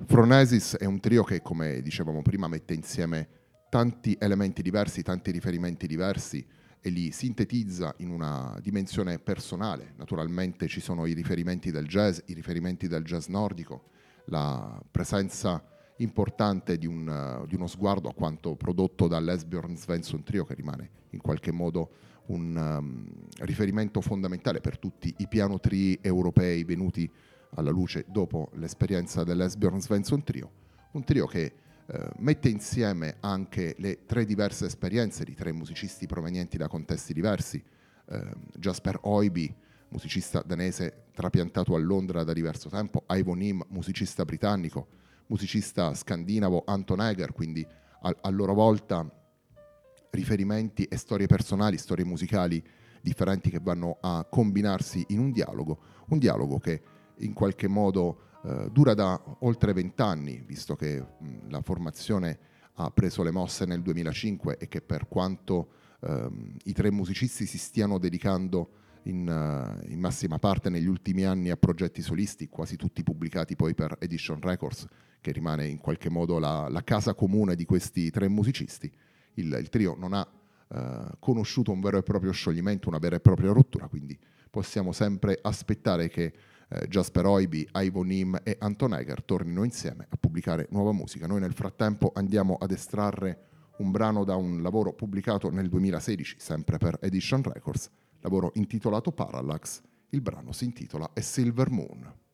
Phronesis è un trio che, come dicevamo prima, mette insieme tanti elementi diversi, tanti riferimenti diversi e li sintetizza in una dimensione personale. Naturalmente ci sono i riferimenti del jazz nordico, la presenza importante di uno sguardo a quanto prodotto dall'Esbjörn Svensson Trio, che rimane in qualche modo un riferimento fondamentale per tutti i piano trii europei venuti alla luce dopo l'esperienza dell'Esbjörn Svensson Trio, un trio che mette insieme anche le tre diverse esperienze di tre musicisti provenienti da contesti diversi. Jasper Oiby, musicista danese trapiantato a Londra da diverso tempo, Ivo Neem, musicista britannico, musicista scandinavo Anton Eger, quindi a loro volta riferimenti e storie personali, storie musicali differenti che vanno a combinarsi in un dialogo che in qualche modo dura da oltre 20 anni, visto che la formazione ha preso le mosse nel 2005 e che per quanto i tre musicisti si stiano dedicando in massima parte negli ultimi anni a progetti solisti, quasi tutti pubblicati poi per Edition Records, che rimane in qualche modo la casa comune di questi tre musicisti, il trio non ha conosciuto un vero e proprio scioglimento, una vera e propria rottura, quindi possiamo sempre aspettare che Jasper Oiby, Ivo Neem e Anton Eger tornino insieme a pubblicare nuova musica. Noi nel frattempo andiamo ad estrarre un brano da un lavoro pubblicato nel 2016, sempre per Edition Records, lavoro intitolato Parallax. Il brano si intitola A Silver Moon.